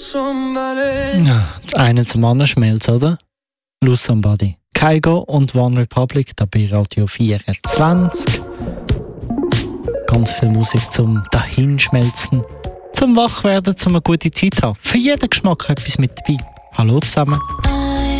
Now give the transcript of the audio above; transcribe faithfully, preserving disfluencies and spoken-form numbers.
Ja, das eine zum anderen schmelzt, oder? Lose Somebody. Kygo und One Republic, da bei Radio vierundzwanzig. Ganz viel Musik zum Dahinschmelzen, zum Wachwerden, zum eine gute Zeit haben. Für jeden Geschmack etwas mit dabei. Hallo zusammen.